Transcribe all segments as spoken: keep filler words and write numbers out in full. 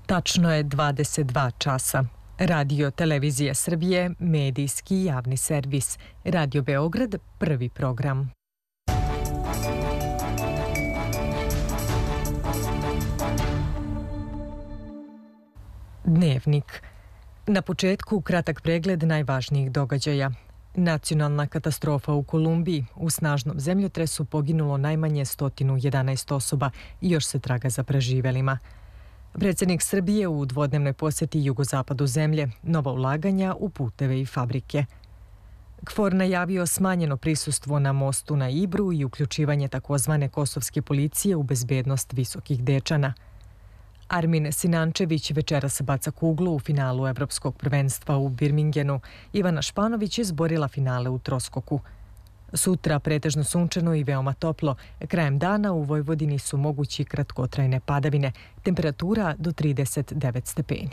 Tačno je dvadeset dva časa. Radio Televizija Srbije, medijski javni servis. Radio Beograd, prvi program. Dnevnik. Na početku kratak pregled najvažnijih događaja. Nacionalna katastrofa u Kolumbiji. U snažnom zemljotresu poginulo najmanje sto jedanaest osoba i još se traga za preživelima. Predsjednik Srbije u dvodnevnoj posjeti jugozapadu zemlje, nova ulaganja u puteve i fabrike. KFOR najavio smanjeno prisustvo na mostu na Ibru i uključivanje takozvane kosovske policije u bezbednost visokih dečana. Armin Sinančević večeras baca kuglu u finalu Evropskog prvenstva u Birmingenu. Ivana Španović izborila finale u troskoku. Sutra pretežno sunčano i veoma toplo. Krajem dana u Vojvodini su mogući kratkotrajne padavine. Temperatura do trideset devet stepeni.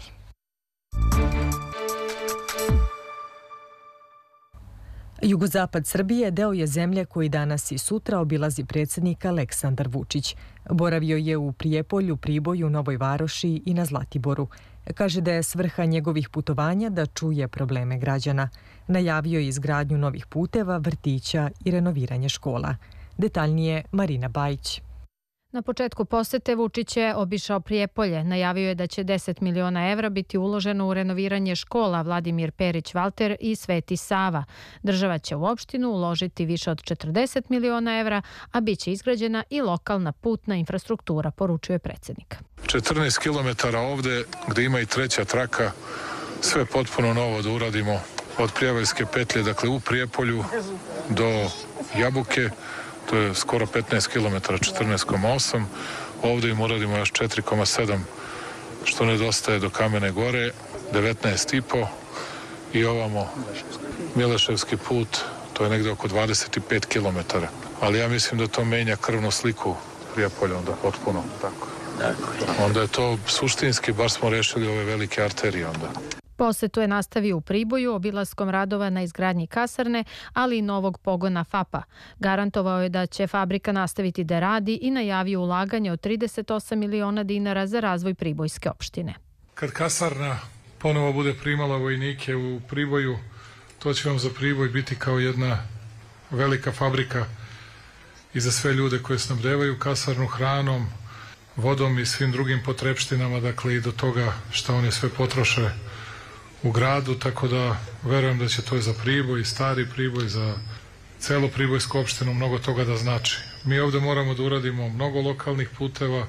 Jugozapad Srbije deo je zemlje koji danas i sutra obilazi predsjednik Aleksandar Vučić. Boravio je u Prijepolju, Priboju, Novoj Varoši i na Zlatiboru. Kaže da je svrha njegovih putovanja da čuje probleme građana. Najavio je izgradnju novih puteva, vrtića i renoviranje škola. Detaljnije Marina Bajić. Na početku posete Vučić je obišao Prijepolje. Najavio je da će deset miliona evra biti uloženo u renoviranje škola Vladimir Perić Valter i Sveti Sava. Država će u opštinu uložiti više od četrdeset miliona evra, a bit će izgrađena i lokalna putna infrastruktura, poručuje predsjednik. četrnaest kilometara ovde, gde ima i treća traka, sve potpuno novo da uradimo od Prijevaljske petlje, dakle u Prijepolju do Jabuke. To je skoro petnaest kilometara, četrnaest zarez osam. Ovdje im uradimo još četiri zarez sedam, što nedostaje do Kamene Gore, devetnaest zarez pet i ovamo Mileševski put, to je negdje oko dvadeset pet kilometara. Ali ja mislim da to menja krvnu sliku Prijepolja onda potpuno. Tako. Onda je to suštinski, bar smo rešili ove velike arterije onda. Posetu je nastavio u Priboju obilaskom radova na izgradnji kasarne, ali i novog pogona FAP-a. Garantovao je da će fabrika nastaviti da radi i najavio ulaganje od trideset osam miliona dinara za razvoj Pribojske opštine. Kad kasarna ponovo bude primala vojnike u Priboju, to će vam za Priboj biti kao jedna velika fabrika i za sve ljude koje snabdevaju kasarnu hranom, vodom i svim drugim potrepštinama, dakle i do toga što oni sve potroše u gradu, tako da verujem da će to za Priboj, stari Priboj, za celu Pribojsku opštinu mnogo toga da znači. Mi ovde moramo da uradimo mnogo lokalnih puteva,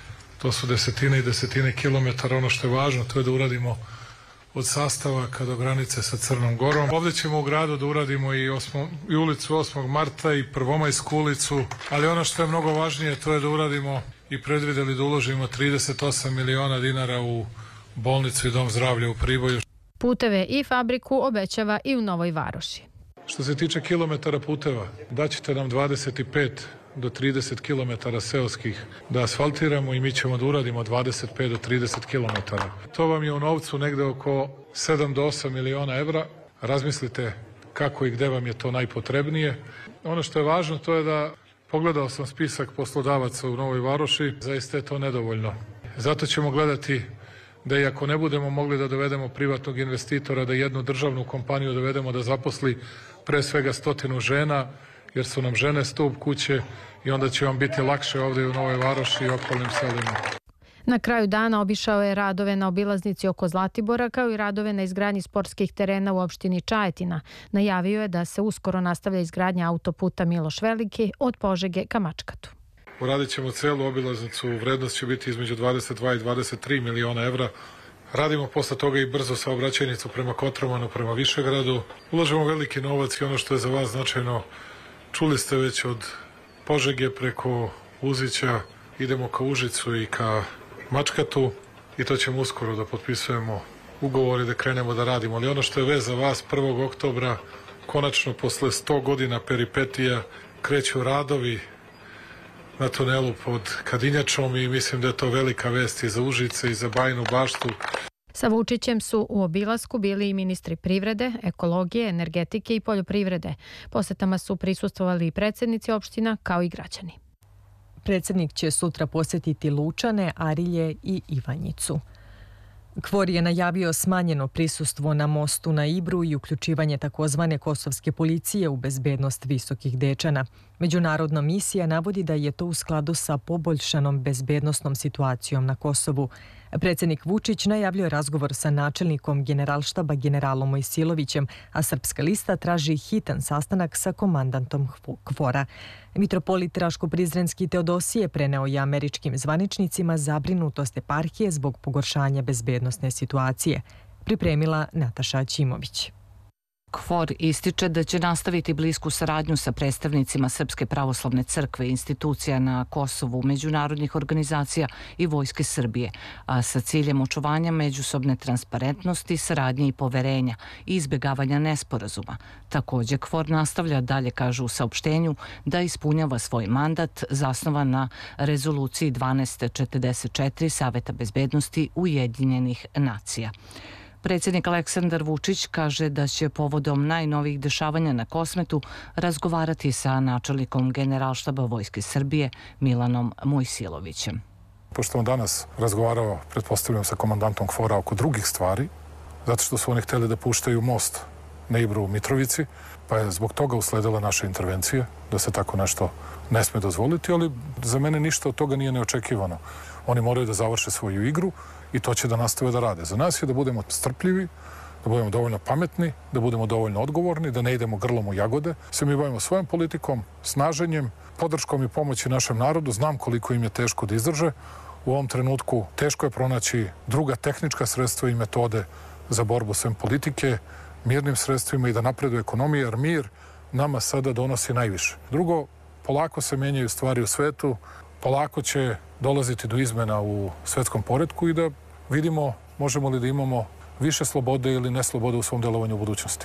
to su desetine i desetine kilometara. Ono što je važno, to je da uradimo od Sastavaka do granice sa Crnom Gorom. Ovde ćemo u gradu da uradimo i, osmo, i ulicu osmog marta i Prvomajsku ulicu, ali ono što je mnogo važnije, to je da uradimo i predvideli da uložimo trideset osam miliona dinara u bolnicu i dom zdravlja u Priboju. Puteve i fabriku obećava i u Novoj Varoši. Što se tiče kilometara puteva, daćete nam dvadeset pet do trideset kilometara seoskih da asfaltiramo i mi ćemo da uradimo dvadeset pet do trideset kilometara. To vam je u novcu negde oko sedam do osam miliona evra. Razmislite kako i gde vam je to najpotrebnije. Ono što je važno, to je da pogledao sam spisak poslodavaca u Novoj Varoši, zaista je to nedovoljno. Zato ćemo gledati da i ako ne budemo mogli da dovedemo privatnog investitora, da jednu državnu kompaniju dovedemo da zaposli pre svega stotinu žena, jer su nam žene stup kuće i onda će vam biti lakše ovdje u Novoj Varoši i okolnim selima. Na kraju dana obišao je radove na obilaznici oko Zlatibora, kao i radove na izgradnji sportskih terena u opštini Čajetina. Najavio je da se uskoro nastavlja izgradnja autoputa Miloš Veliki od Požege ka Mačkatu. Uradit ćemo celu obilaznicu, vrednost će biti između dvadeset dva i dvadeset tri miliona evra. Radimo posle toga i brzo saobraćajnicu prema Kotromanu, prema Višegradu. Ulažemo veliki novac i ono što je za vas značajno, čuli ste već od Požege preko Uzića, idemo ka Užicu i ka Mačkatu i to ćemo uskoro da potpisujemo ugovori, da krenemo da radimo. Ali ono što je vez za vas, prvog oktobra, konačno posle sto godina peripetija, kreću radovi na tunelu pod Kadinjačom i mislim da je to velika vest i za Užice i za Bajinu Baštu. Sa Vučićem su u obilasku bili i ministri privrede, ekologije, energetike i poljoprivrede. Posetama su prisustvovali i predsjednici opština kao i građani. Predsjednik će sutra posjetiti Lučane, Arilje i Ivanjicu. KFOR je najavio smanjeno prisustvo na mostu na Ibru i uključivanje takozvane kosovske policije u bezbednost Visokih Dečana. Međunarodna misija navodi da je to u skladu sa poboljšanom bezbednosnom situacijom na Kosovu. Predsjednik Vučić najavljuje razgovor sa načelnikom Generalštaba generalom Mojsilovićem, a Srpska lista traži hitan sastanak sa komandantom KFOR-a. Mitropolit Raško-Prizrenski Teodosije preneo je američkim zvaničnicima zabrinutost eparhije zbog pogoršanja bezbednosne situacije. Pripremila Nataša Ćimović. KFOR ističe da će nastaviti blisku saradnju sa predstavnicima Srpske pravoslavne crkve, institucija na Kosovu, međunarodnih organizacija i Vojske Srbije, a sa ciljem očuvanja međusobne transparentnosti, saradnje i poverenja i izbjegavanja nesporazuma. Također, KFOR nastavlja, dalje kažu u saopštenju, da ispunjava svoj mandat zasnovan na rezoluciji dvanaest četrdeset četiri Saveta bezbednosti Ujedinjenih nacija. Predsjednik Aleksandar Vučić kaže da će povodom najnovijih dešavanja na Kosmetu razgovarati sa načelnikom Generalštaba Vojske Srbije Milanom Mojsilovićem. Pošto sam danas razgovarao, pretpostavljam, sa komandantom KFOR-a oko drugih stvari, zato što su oni htjeli da puštaju most na Ibru u Mitrovici, pa je zbog toga usledila naša intervencija, da se tako nešto ne sme dozvoliti, ali za mene ništa od toga nije neočekivano. Oni moraju da završe svoju igru i to će da nastave da rade. Za nas je da budemo strpljivi, da budemo dovoljno pametni, da budemo dovoljno odgovorni, da ne idemo grlom u jagode. Se mi bavimo svojom politikom, snaženjem, podrškom i pomoći našem narodu. Znam koliko im je teško da izdrže. U ovom trenutku teško je pronaći druga tehnička sredstva i metode za borbu sem politike, mirnim sredstvima i da napreduje ekonomija, jer mir nama sada donosi najviše. Drugo, polako se menjaju stvari u svetu, polako će dolaziti do izmena u svetskom poretku i da vidimo možemo li da imamo više slobode ili neslobode u svom delovanju u budućnosti.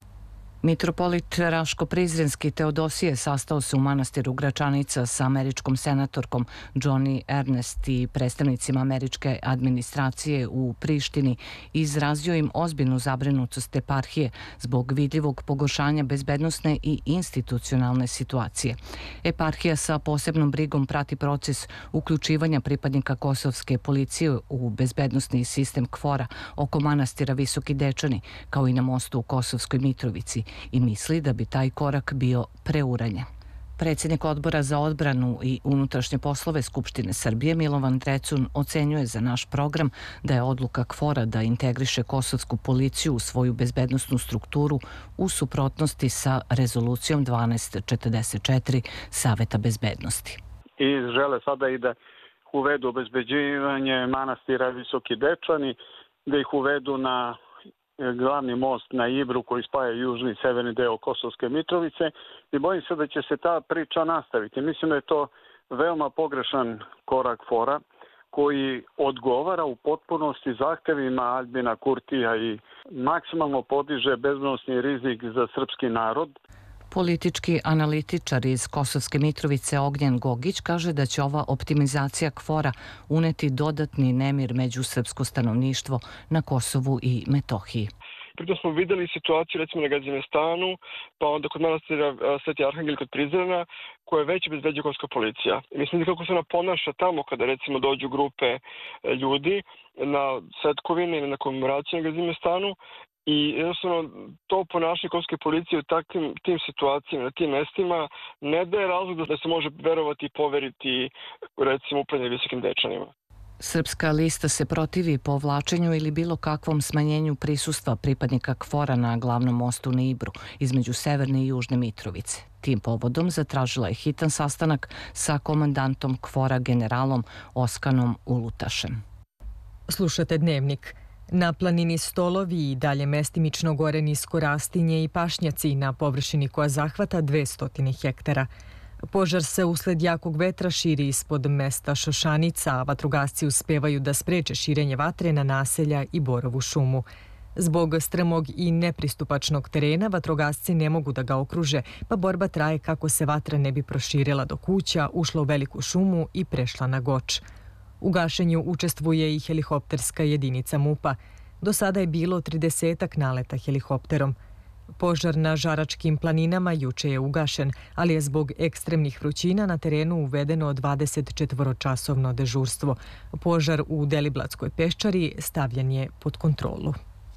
Mitropolit Raško-Prizrenski Teodosije sastao se u manastiru Gračanica sa američkom senatorkom Joni Ernest i predstavnicima američke administracije u Prištini i izrazio im ozbiljnu zabrinutost eparhije zbog vidljivog pogoršanja bezbednosne i institucionalne situacije. Eparhija sa posebnom brigom prati proces uključivanja pripadnika kosovske policije u bezbednosni sistem KFOR-a oko manastira Visoki Dečani, kao i na mostu u Kosovskoj Mitrovici, i misli da bi taj korak bio preuranjen. Predsjednik Odbora za odbranu i unutrašnje poslove Skupštine Srbije Milovan Drecun ocenjuje za naš program da je odluka KFOR-a da integriše kosovsku policiju u svoju bezbednosnu strukturu u suprotnosti sa rezolucijom dvanaest četrdeset četiri Saveta bezbednosti. I žele sada i da uvedu obezbeđivanje manastira Visoki Dečani, da ih uvedu na glavni most na Ibru koji spaja južni i severni deo Kosovske Mitrovice i bojim se da će se ta priča nastaviti. Mislim da je to veoma pogrešan korak KFOR-a koji odgovara u potpunosti zahtevima Aljbina Kurtija i maksimalno podiže bezbednosni rizik za srpski narod. Politički analitičar iz Kosovske Mitrovice Ognjen Gogić kaže da će ova optimizacija KFOR-a uneti dodatni nemir među srpsko stanovništvo na Kosovu i Metohiji. Pritom smo videli situaciju recimo na Gazimestanu, pa onda kod manastira Sveti Arhangel kod Prizrena, koja već obezbeđuje kosovska policija. I mislim da kako se ona ponaša tamo kada recimo dođu grupe ljudi na svetkovine ili na komemoraciju na Gazimestanu, i jednostavno to ponašanje kosovske policije u takvim tim situacijama, na tim mestima, ne daje razlog da se može verovati i poveriti recimo upravljanje Visokim Dečanima. Srpska lista se protivi povlačenju ili bilo kakvom smanjenju prisustva pripadnika KFOR-a na glavnom mostu na Ibru između Severne i Južne Mitrovice. Tim povodom zatražila je hitan sastanak sa komandantom KFOR-a generalom Oskanom Ulutašem. Slušate Dnevnik. Na planini Stolovi i dalje mestimično gore nisko rastinje i pašnjaci na površini koja zahvata dvesta hektara. Požar se usled jakog vetra širi ispod mesta Šošanica, a vatrogasci uspevaju da spreče širenje vatre na naselja i Borovu šumu. Zbog strmog i nepristupačnog terena vatrogasci ne mogu da ga okruže, pa borba traje kako se vatra ne bi proširila do kuća, ušla u veliku šumu i prešla na Goč. U gašenju učestvuje i helikopterska jedinica MUP-a. Do sada je bilo tridesetak naleta helikopterom. Požar na Žaračkim planinama juče je ugašen, ali je zbog ekstremnih vrućina na terenu uvedeno dvadesetčetvoročasovno dežurstvo. Požar u Deliblatskoj peščari stavljen je pod kontrolu.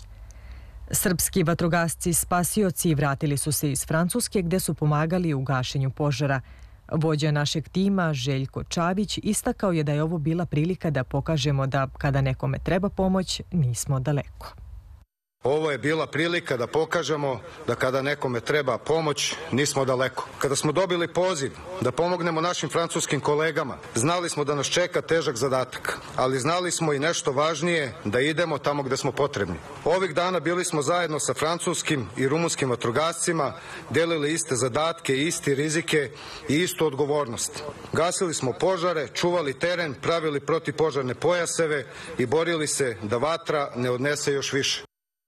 Srpski vatrogasci spasioci vratili su se iz Francuske gde su pomagali u gašenju požara. Vođa našeg tima, Željko Čavić, istakao je da je ovo bila prilika da pokažemo da kada nekome treba pomoć, nismo daleko. Ovo je bila prilika da pokažemo da kada nekome treba pomoć, nismo daleko. Kada smo dobili poziv da pomognemo našim francuskim kolegama, znali smo da nas čeka težak zadatak, ali znali smo i nešto važnije, da idemo tamo gde smo potrebni. Ovih dana bili smo zajedno sa francuskim i rumunskim vatrogascima, delili iste zadatke, isti rizike i istu odgovornost. Gasili smo požare, čuvali teren, pravili protivpožarne pojaseve i borili se da vatra ne odnese još više.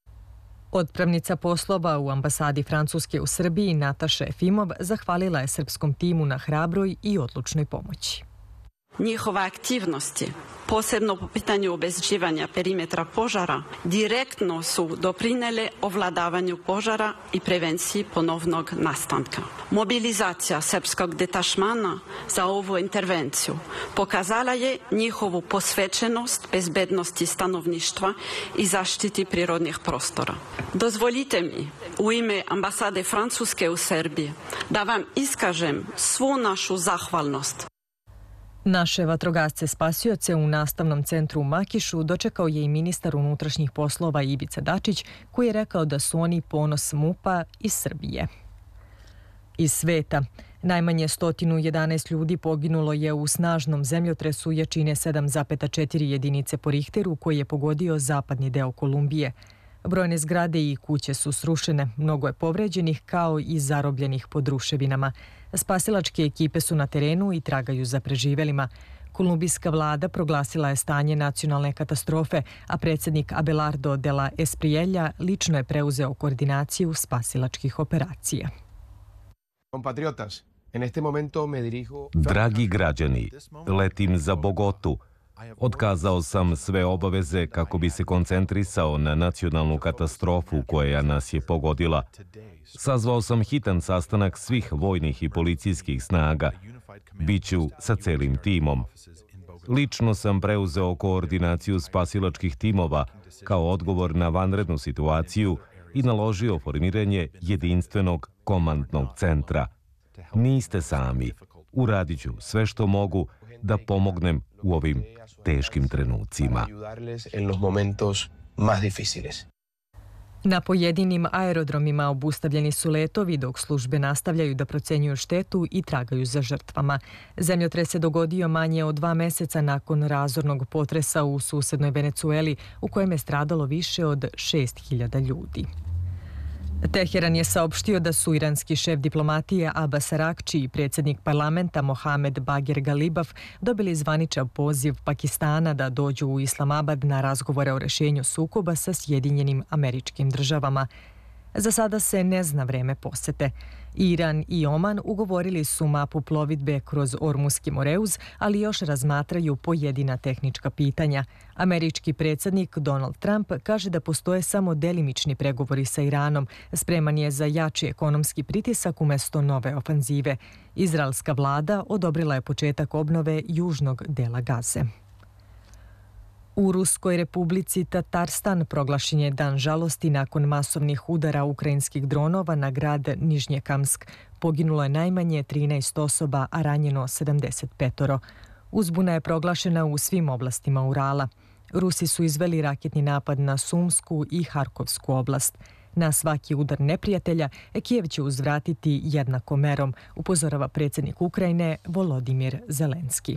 Otpravnica poslova u ambasadi Francuske u Srbiji Nataša Efimov zahvalila je srpskom timu na hrabroj i odlučnoj pomoći. Njihove aktivnosti, posebno po pitanju obezbeđivanja perimetra požara, direktno su doprinele ovladavanju požara i prevenciji ponovnog nastanka. Mobilizacija srpskog detašmana za ovu intervenciju pokazala je njihovu posvećenost bezbednosti stanovništva i zaštiti prirodnih prostora. Dozvolite mi u ime ambasade Francuske u Srbiji da vam iskažem svu našu zahvalnost. Naše vatrogasce spasioce u nastavnom centru u Makišu dočekao je i ministar unutrašnjih poslova Ivica Dačić, koji je rekao da su oni ponos MUP-a iz Srbije. Iz sveta. Najmanje sto jedanaest ljudi poginulo je u snažnom zemljotresu jačine sedam zarez četiri jedinice po Richteru koji je pogodio zapadni deo Kolumbije. Brojne zgrade i kuće su srušene, mnogo je povređenih kao i zarobljenih pod ruševinama. Spasilačke ekipe su na terenu i tragaju za preživelima. Kolumbijska vlada proglasila je stanje nacionalne katastrofe, a predsjednik Abelardo de la Espriella lično je preuzeo koordinaciju spasilačkih operacija. Dragi građani, letim za Bogotu. Otkazao sam sve obaveze kako bi se koncentrisao na nacionalnu katastrofu koja nas je pogodila. Sazvao sam hitan sastanak svih vojnih i policijskih snaga. Biću sa celim timom. Lično sam preuzeo koordinaciju spasilačkih timova kao odgovor na vanrednu situaciju i naložio formiranje jedinstvenog komandnog centra. Niste sami. Uradit ću sve što mogu da pomognem u ovim teškim trenucima. Na pojedinim aerodromima obustavljeni su letovi dok službe nastavljaju da procenjuju štetu i tragaju za žrtvama. Zemljotres se dogodio manje od dva meseca nakon razornog potresa u susednoj Venecueli u kojem je stradalo više od šest hiljada ljudi. Teheran je saopštio da su iranski šef diplomatije Abbas Araghči i predsjednik parlamenta Mohamed Bagher Ghalibaf dobili zvaničan poziv Pakistana da dođu u Islamabad na razgovore o rešenju sukoba sa Sjedinjenim Američkim Državama. Za sada se ne zna vreme posete. Iran i Oman ugovorili su mapu plovidbe kroz Ormuski Moreuz, ali još razmatraju pojedina tehnička pitanja. Američki predsjednik Donald Trump kaže da postoje samo delimični pregovori sa Iranom. Spreman je za jači ekonomski pritisak umjesto nove ofanzive. Izraelska vlada odobrila je početak obnove južnog dela Gaze. U Ruskoj republici Tatarstan proglašen je dan žalosti nakon masovnih udara ukrajinskih dronova na grad Nižnjekamsk. Poginulo je najmanje trinaest osoba, a ranjeno sedamdeset petoro. Uzbuna je proglašena u svim oblastima Urala. Rusi su izveli raketni napad na Sumsku i Harkovsku oblast. Na svaki udar neprijatelja Kijev će uzvratiti jednakom merom, upozorava predsjednik Ukrajine Volodimir Zelenski.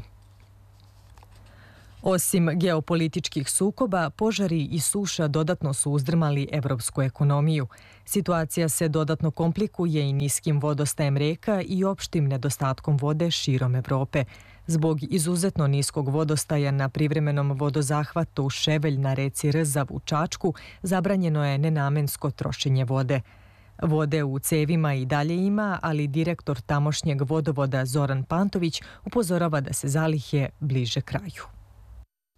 Osim geopolitičkih sukoba, požari i suša dodatno su uzdrmali evropsku ekonomiju. Situacija se dodatno komplikuje i niskim vodostajem reka i opštim nedostatkom vode širom Evrope. Zbog izuzetno niskog vodostaja na privremenom vodozahvatu Ševelj na reci Rzav u Čačku zabranjeno je nenamensko trošenje vode. Vode u cevima i dalje ima, ali direktor tamošnjeg vodovoda Zoran Pantović upozorava da se zalihe bliže kraju.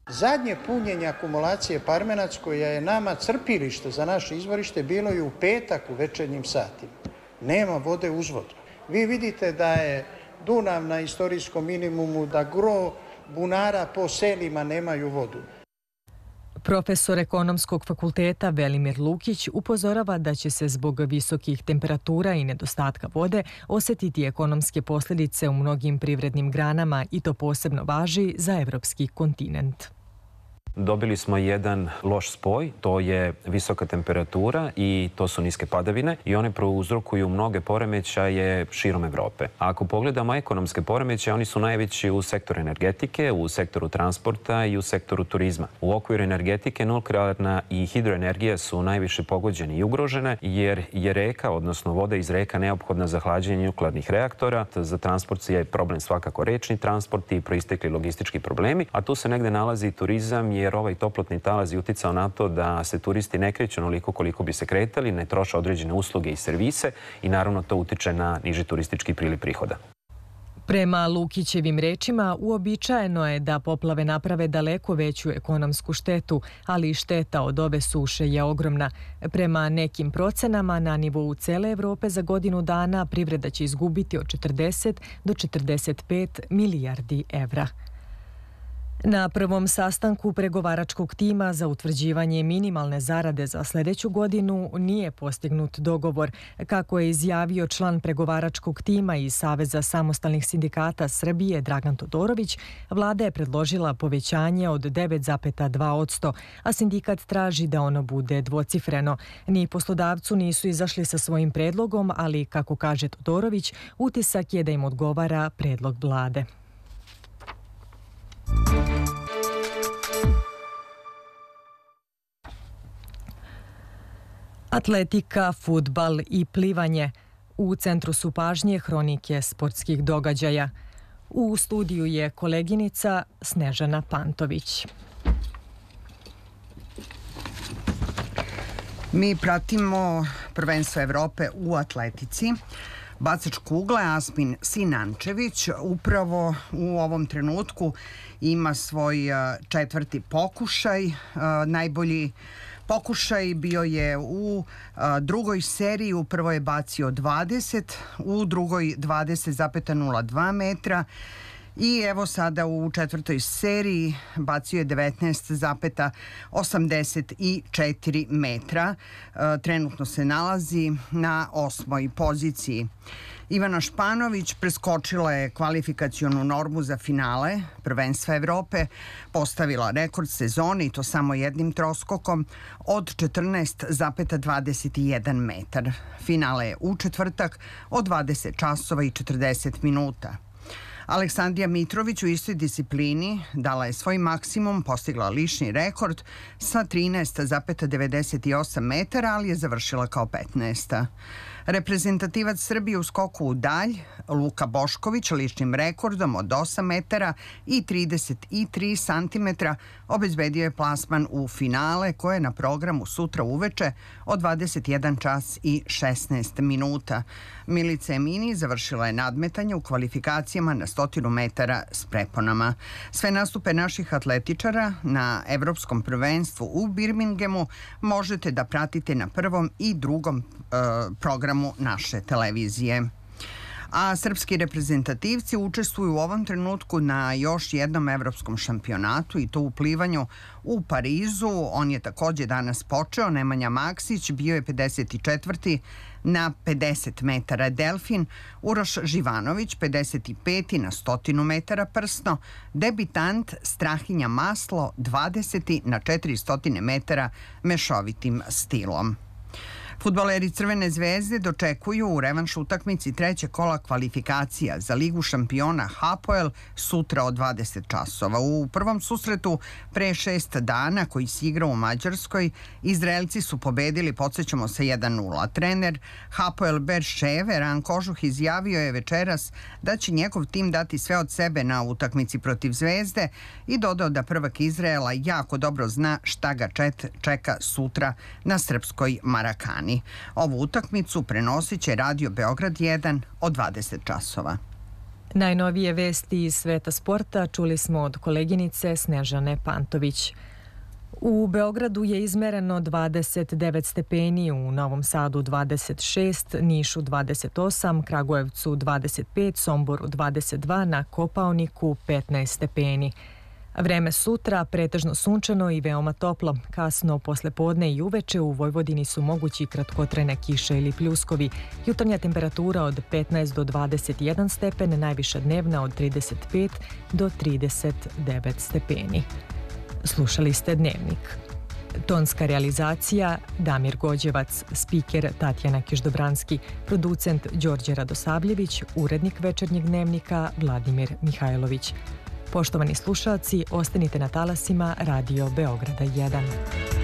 Zadnje punjenje akumulacije Parmenac, koja je nama crpilište za naše izvorište, bilo je u petak u večernjim satima. Nema vode uzvodno. Vi vidite da je Dunav na istorijskom minimumu, da gro bunara po selima nemaju vodu. Profesor Ekonomskog fakulteta Velimir Lukić upozorava da će se zbog visokih temperatura i nedostatka vode osjetiti ekonomske posljedice u mnogim privrednim granama i to posebno važi za evropski kontinent. Dobili smo jedan loš spoj, to je visoka temperatura i to su niske padavine i one prouzrokuju mnoge poremećaje širom Evrope. A ako pogledamo ekonomske poremećaje, oni su najveći u sektoru energetike, u sektoru transporta i u sektoru turizma. U okviru energetike nuklearna i hidroenergija su najviše pogođene i ugrožene jer je reka, odnosno voda iz reka, neophodna za hlađenje nuklearnih reaktora. Za transport je problem svakako rečni transport i proistekli logistički problemi, a tu se negde nalazi turizam jer ovaj toplotni talas je uticao na to da se turisti ne kreću onoliko koliko bi se kretali, ne troše određene usluge i servise i naravno to utiče na niži turistički priliv prihoda. Prema Lukićevim rečima, uobičajeno je da poplave naprave daleko veću ekonomsku štetu, ali i šteta od ove suše je ogromna. Prema nekim procenama, na nivou cele Evrope za godinu dana privreda će izgubiti od četrdeset do četrdeset pet milijardi evra. Na prvom sastanku pregovaračkog tima za utvrđivanje minimalne zarade za sljedeću godinu nije postignut dogovor. Kako je izjavio član pregovaračkog tima iz Saveza samostalnih sindikata Srbije Dragan Todorović, vlada je predložila povećanje od devet zarez dva posto, a sindikat traži da ono bude dvocifreno. Ni poslodavcu nisu izašli sa svojim predlogom, ali, kako kaže Todorović, utisak je da im odgovara predlog vlade. Atletika, fudbal i plivanje. U centru su pažnje hronike sportskih događaja. U studiju je koleginica Snežana Pantović. Mi pratimo prvenstvo Evrope u atletici. Bacač kugle Asmin Sinančević upravo u ovom trenutku ima svoj četvrti pokušaj. Najbolji pokušaj bio je u drugoj seriji, u prvoj je bacio dvadeset, u drugoj dvadeset zarez nula dva metra. I evo sada u četvrtoj seriji bacio je devetnaest zarez osamdeset četiri metra. Trenutno se nalazi na osmoj poziciji. Ivana Španović preskočila je kvalifikacionu normu za finale prvenstva Evrope, postavila rekord sezone i to samo jednim troskokom od četrnaest zarez dvadeset jedan metar. Finale je u četvrtak od dvadeset časova i četrdeset minuta. Aleksandrija Mitrović u istoj disciplini dala je svoj maksimum, postigla lični rekord sa trinaest zarez devedeset osam metara, ali je završila kao petnaesta. Reprezentativac Srbije u skoku u dalj, Luka Bošković, ličnim rekordom od osam metara i trideset tri santimetra, obezbedio je plasman u finale koje je na programu sutra uveče od dvadeset jedan čas i šesnaest minuta. Milica Emini završila je nadmetanje u kvalifikacijama na stotinu metara s preponama. Sve nastupe naših atletičara na Evropskom prvenstvu u Birminghamu možete da pratite na prvom i drugom e, programu naše televizije. A srpski reprezentativci učestvuju u ovom trenutku na još jednom evropskom šampionatu i to u plivanju u Parizu. On je također danas počeo. Nemanja Maksić bio je pedeset četvrti na pedeset metara delfin, Uroš Živanović pedeset peti na stotinu metara prsno, debitant Strahinja Maslo dvadeseti na četiristo metara mešovitim stilom. Fudbaleri Crvene zvezde dočekuju u revanš utakmici trećeg kola kvalifikacija za Ligu šampiona Hapoel sutra od dvadeset časova. U prvom susretu pre šest dana koji se igra u Mađarskoj, Izraelci su pobedili, podsjećamo se, jedan nula. Trener Hapoel Berševe Ran Kožuh izjavio je večeras da će njegov tim dati sve od sebe na utakmici protiv Zvezde i dodao da prvak Izraela jako dobro zna šta ga čeka sutra na srpskoj Marakani. Ovu utakmicu prenosit će Radio Beograd jedan od dvadeset časova. Najnovije vesti iz sveta sporta čuli smo od koleginice Snežane Pantović. U Beogradu je izmereno dvadeset devet stepeni, u Novom Sadu dvadeset šest, Nišu dvadeset osam, Kragujevcu dvadeset pet, Somboru dvadeset dva, na Kopaoniku petnaest stepeni. Vreme sutra pretežno sunčano i veoma toplo. Kasno poslepodne i uveče u Vojvodini su mogući kratkotrajne kiše ili pljuskovi. Jutarnja temperatura od petnaest do dvadeset jedan stepen, najviša dnevna od trideset pet do trideset devet stepeni. Slušali ste Dnevnik. Tonska realizacija Damir Gođevac, spiker Tatjana Kiždobranski, producent Đorđe Radosavljević, urednik Večernjeg dnevnika Vladimir Mihajlović. Poštovani slušalci, ostanite na talasima Radio Beograda jedan.